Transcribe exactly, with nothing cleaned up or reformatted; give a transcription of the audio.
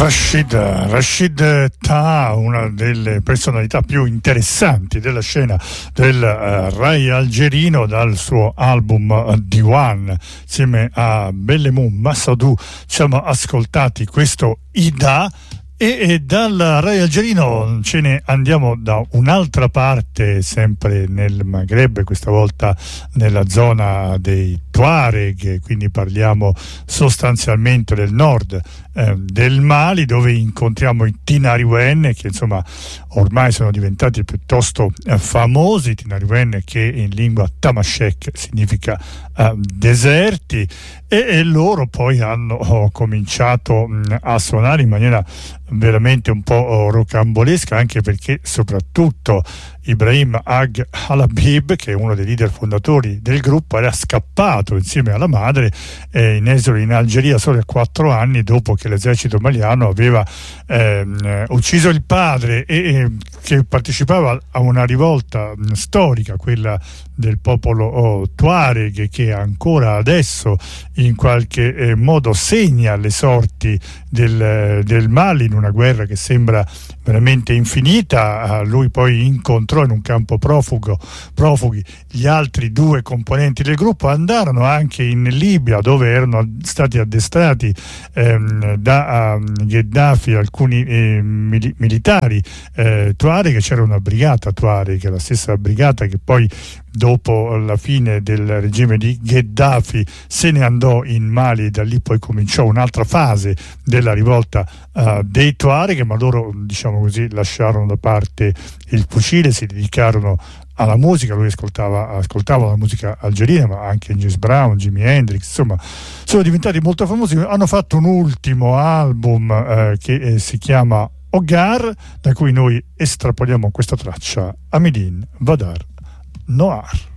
Rashid, Rashid Taha, una delle personalità più interessanti della scena del uh, Rai algerino, dal suo album uh, Diwan, insieme a Bellemoon Massadou ci siamo ascoltati questo Ida. E, e dal Rai algerino ce ne andiamo da un'altra parte, sempre nel Maghreb, questa volta nella zona dei Tuareg, quindi parliamo sostanzialmente del nord eh, del Mali, dove incontriamo i Tinariwen, che insomma ormai sono diventati piuttosto eh, famosi. I Tinariwen, che in lingua tamashek significa eh, deserti, e, e loro poi hanno oh, cominciato mh, a suonare in maniera veramente un po' oh, rocambolesca, anche perché soprattutto Ibrahim Ag Halabib, che è uno dei leader fondatori del gruppo, era scappato insieme alla madre eh, in esilo in Algeria solo a quattro anni dopo che l'esercito maliano aveva eh, ucciso il padre, e, e che partecipava a una rivolta mh, storica, quella del popolo oh, Tuareg, che ancora adesso in qualche eh, modo segna le sorti del, del Mali, in una guerra che sembra veramente infinita. Lui poi incontrò in un campo profugo, profughi gli altri due componenti del gruppo, andarono anche in Libia, dove erano stati addestrati ehm, da uh, Gheddafi alcuni eh, mili- militari eh, Tuareg. C'era una brigata Tuareg, la stessa brigata che poi dopo la fine del regime di Gheddafi se ne andò in Mali, e da lì poi cominciò un'altra fase della rivolta uh, dei Tuareg, ma loro, diciamo così, lasciarono da parte il fucile, si dedicarono alla musica. Lui ascoltava, ascoltava la musica algerina, ma anche James Brown, Jimi Hendrix, insomma sono diventati molto famosi. Hanno fatto un ultimo album eh, che eh, si chiama Hogar, da cui noi estrapoliamo questa traccia, Amidin Vadar Noir.